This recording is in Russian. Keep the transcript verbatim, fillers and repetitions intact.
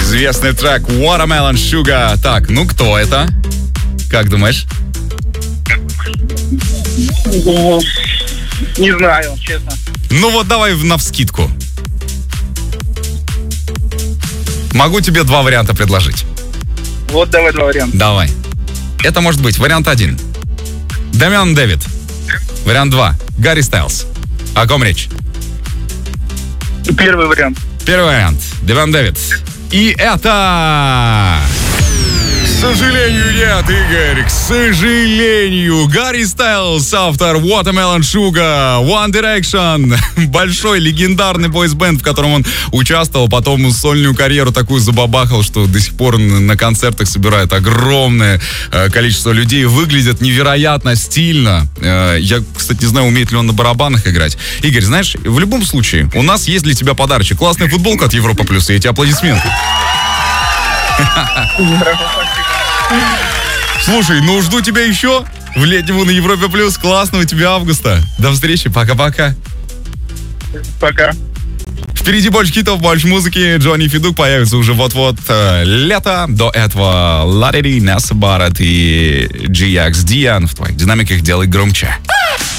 Известный трек Watermelon Sugar. Так, ну кто это? Как думаешь? Не знаю, честно. Ну вот давай навскидку. Могу тебе два варианта предложить. Вот давай два варианта. Давай. Это может быть вариант один. Дамиан Дэвид. Вариант два. Гарри Стайлз. О ком речь? Первый вариант. Первый вариант. Дамиан Дэвид. И это... К сожалению, нет, Игорь. К сожалению. Гарри Стайлз, автор Watermelon Sugar, One Direction. Большой легендарный бойсбенд, в котором он участвовал. Потом сольную карьеру такую забабахал, что до сих пор на концертах собирает огромное э, количество людей. Выглядит невероятно стильно. Э, я, кстати, не знаю, умеет ли он на барабанах играть. Игорь, знаешь, в любом случае, у нас есть для тебя подарочек. Классная футболка от Европа Плюс, и эти аплодисменты. Слушай, ну жду тебя еще в летнем на Европе Плюс. Классного тебе августа. До встречи, пока-пока. Пока. Впереди больше хитов, больше музыки. Джонни Федук появится уже вот-вот э, лето. До этого Ладери, Несса Барретт и джи икс Диан в твоих динамиках. Делай громче.